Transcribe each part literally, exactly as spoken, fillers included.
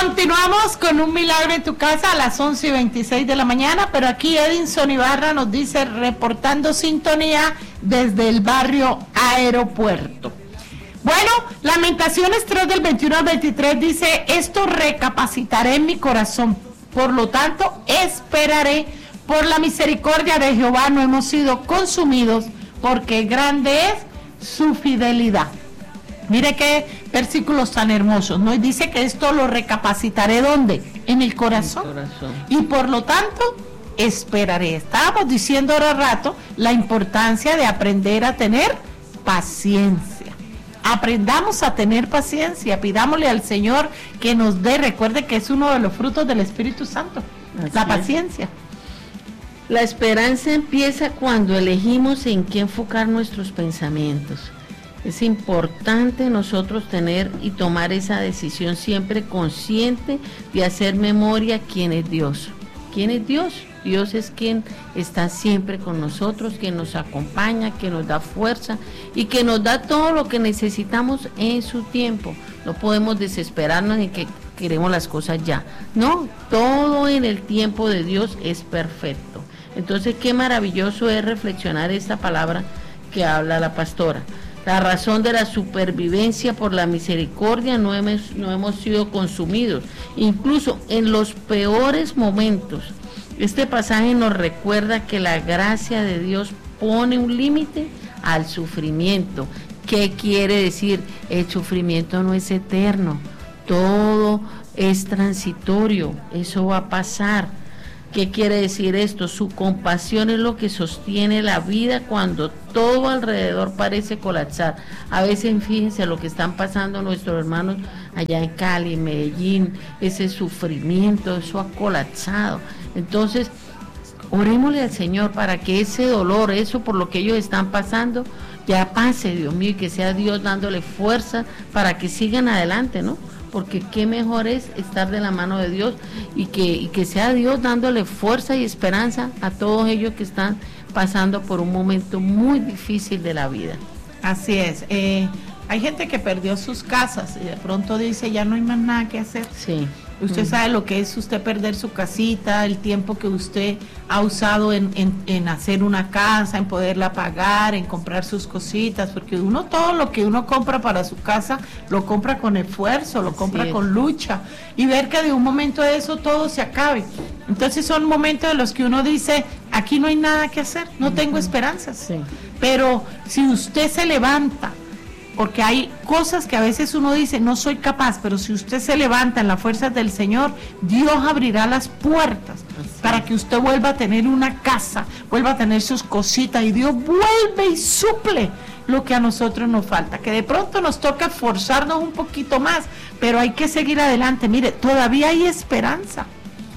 Continuamos con un milagro en tu casa a las once y veintiséis de la mañana, pero aquí Edinson Ibarra nos dice, reportando sintonía desde el barrio Aeropuerto. Bueno, Lamentaciones tres del veintiuno al veintitrés dice, esto recapacitaré en mi corazón, por lo tanto esperaré, por la misericordia de Jehová no hemos sido consumidos, porque grande es su fidelidad. Mire qué versículos tan hermosos, ¿no? Y dice que esto lo recapacitaré, ¿dónde? En el corazón. El corazón. Y por lo tanto, esperaré. Estábamos diciendo ahora rato la importancia de aprender a tener paciencia. Aprendamos a tener paciencia, pidámosle al Señor que nos dé, recuerde que es uno de los frutos del Espíritu Santo, Así la paciencia. Es. La esperanza empieza cuando elegimos en qué enfocar nuestros pensamientos. Es importante nosotros tener y tomar esa decisión siempre consciente de hacer memoria quién es Dios. ¿Quién es Dios? Dios es quien está siempre con nosotros, quien nos acompaña, quien nos da fuerza y que nos da todo lo que necesitamos en su tiempo. No podemos desesperarnos en que queremos las cosas ya. No, todo en el tiempo de Dios es perfecto. Entonces, qué maravilloso es reflexionar esta palabra que habla la pastora. La razón de la supervivencia por la misericordia no hemos, no hemos sido consumidos, incluso en los peores momentos. Este pasaje nos recuerda que la gracia de Dios pone un límite al sufrimiento. ¿Qué quiere decir? El sufrimiento no es eterno, todo es transitorio, eso va a pasar. ¿Qué quiere decir esto? Su compasión es lo que sostiene la vida cuando todo alrededor parece colapsar. A veces fíjense lo que están pasando nuestros hermanos allá en Cali, Medellín, ese sufrimiento, eso ha colapsado. Entonces, orémosle al Señor para que ese dolor, eso por lo que ellos están pasando, ya pase, Dios mío, y que sea Dios dándole fuerza para que sigan adelante, ¿no? Porque qué mejor es estar de la mano de Dios y que, y que sea Dios dándole fuerza y esperanza a todos ellos que están pasando por un momento muy difícil de la vida. Así es. Eh, hay gente que perdió sus casas y de pronto dice, ya no hay más nada que hacer. Sí. Usted uh-huh. sabe lo que es usted perder su casita, el tiempo que usted ha usado en, en, en hacer una casa, en poderla pagar, en comprar sus cositas, porque uno todo lo que uno compra para su casa, lo compra con esfuerzo, lo Así compra es. con lucha, y ver que de un momento de eso todo se acabe. Entonces son momentos en los que uno dice, aquí no hay nada que hacer, no uh-huh. tengo esperanzas. Sí. Pero si usted se levanta, porque hay cosas que a veces uno dice, no soy capaz, pero si usted se levanta en las fuerzas del Señor, Dios abrirá las puertas Así. para que usted vuelva a tener una casa, vuelva a tener sus cositas, y Dios vuelve y suple lo que a nosotros nos falta, que de pronto nos toca esforzarnos un poquito más, pero hay que seguir adelante. Mire, todavía hay esperanza.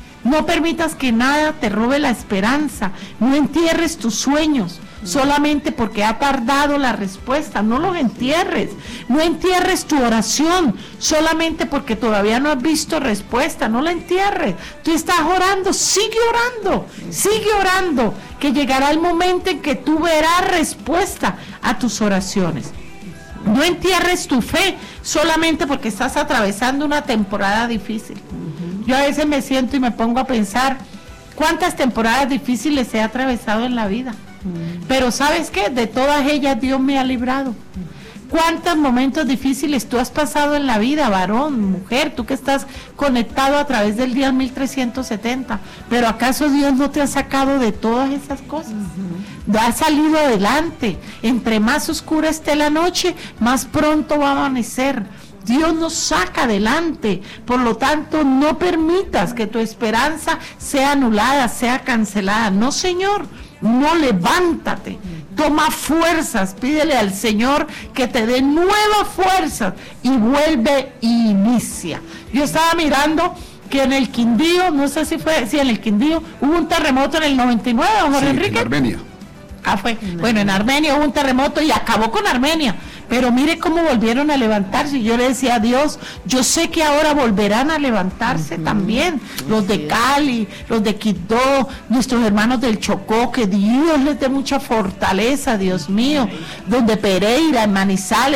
No permitas que nada te robe la esperanza, no entierres tus sueños, solamente porque ha tardado la respuesta, no los entierres, no entierres tu oración, solamente porque todavía no has visto respuesta, no la entierres, tú estás orando, sigue orando, sigue orando, que llegará el momento en que tú verás respuesta a tus oraciones. No entierres tu fe solamente porque estás atravesando una temporada difícil. Yo a veces me siento y me pongo a pensar cuántas temporadas difíciles he atravesado en la vida. Pero ¿sabes qué? De todas ellas Dios me ha librado. ¿Cuántos momentos difíciles tú has pasado en la vida, varón, mujer, tú que estás conectado a través del día mil trescientos setenta? ¿Pero acaso Dios no te ha sacado de todas esas cosas? Uh-huh. Has salido adelante. Entre más oscura esté la noche, más pronto va a amanecer. Dios nos saca adelante, por lo tanto no permitas que tu esperanza sea anulada, sea cancelada. No, Señor, no, levántate, toma fuerzas, pídele al Señor que te dé nuevas fuerzas y vuelve e inicia. Yo estaba mirando que en el Quindío, no sé si fue, si en el Quindío hubo un terremoto en el noventa y nueve, don Jorge sí, Enrique. En Armenia. Ah, fue. Bueno, en Armenia hubo un terremoto y acabó con Armenia. Pero mire cómo volvieron a levantarse. Yo le decía a Dios, yo sé que ahora volverán a levantarse uh-huh. también. Los de Cali, los de Quito, nuestros hermanos del Chocó, que Dios les dé mucha fortaleza, Dios mío. Donde Pereira, en Manizales, en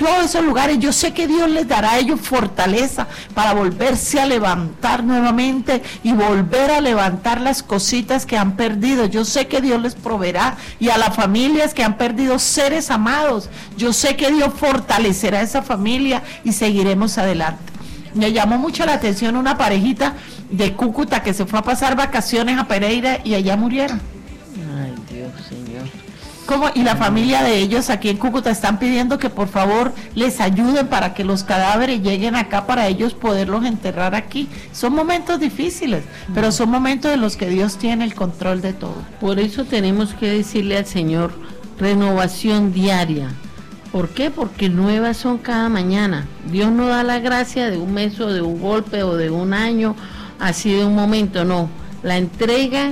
todos esos lugares, yo sé que Dios les dará a ellos fortaleza para volverse a levantar nuevamente y volver a levantar las cositas que han perdido. Yo sé que Dios les proveerá, y a las familias que han perdido seres amados, yo sé que Dios fortalecerá a esa familia y seguiremos adelante. Me llamó mucho la atención una parejita de Cúcuta que se fue a pasar vacaciones a Pereira y allá murieron. Ay, Dios, Señor. ¿Cómo? Y la familia de ellos aquí en Cúcuta están pidiendo que por favor les ayuden para que los cadáveres lleguen acá para ellos poderlos enterrar aquí. Son momentos difíciles, pero son momentos en los que Dios tiene el control de todo. Por eso tenemos que decirle al Señor, renovación diaria. ¿Por qué? Porque nuevas son cada mañana. Dios no da la gracia de un mes o de un golpe o de un año, así de un momento, no. La entrega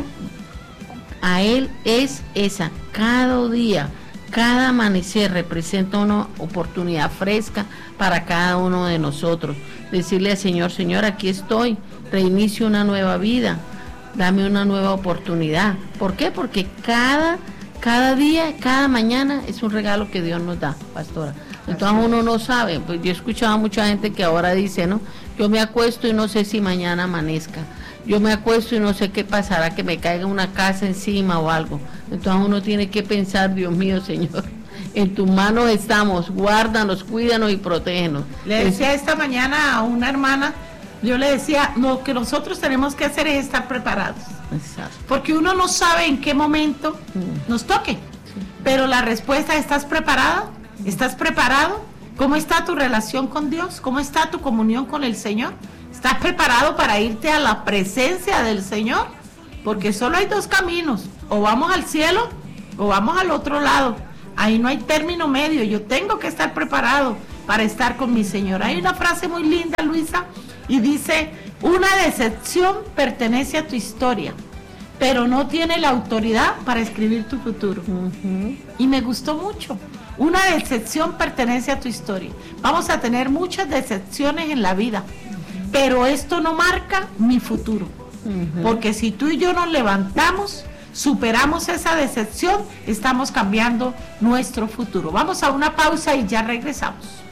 a Él es esa, cada día, cada amanecer representa una oportunidad fresca para cada uno de nosotros. Decirle al Señor, Señor, aquí estoy, reinicio una nueva vida, dame una nueva oportunidad. ¿Por qué? Porque cada, cada día, cada mañana es un regalo que Dios nos da, pastora. Entonces uno no sabe, pues yo he escuchado a mucha gente que ahora dice, ¿no? Yo me acuesto y no sé si mañana amanezca. Yo me acuesto y no sé qué pasará, que me caiga una casa encima o algo. Entonces uno tiene que pensar, Dios mío, Señor, en tus manos estamos, guárdanos, cuídanos y protégenos. Le decía esta mañana a una hermana, yo le decía, lo que nosotros tenemos que hacer es estar preparados. Exacto. Porque uno no sabe en qué momento nos toque. Sí. Pero la respuesta, ¿estás preparada? ¿Estás preparado? ¿Cómo está tu relación con Dios? ¿Cómo está tu comunión con el Señor? ¿Estás preparado para irte a la presencia del Señor? Porque solo hay dos caminos, o vamos al cielo o vamos al otro lado. Ahí no hay término medio. Yo tengo que estar preparado para estar con mi Señor. Hay una frase muy linda, Luisa, y dice, una decepción pertenece a tu historia, pero no tiene la autoridad para escribir tu futuro. Uh-huh. Y me gustó mucho. Una decepción pertenece a tu historia. Vamos a tener muchas decepciones en la vida, pero esto no marca mi futuro. Uh-huh. Porque si tú y yo nos levantamos, superamos esa decepción, estamos cambiando nuestro futuro. Vamos a una pausa y ya regresamos.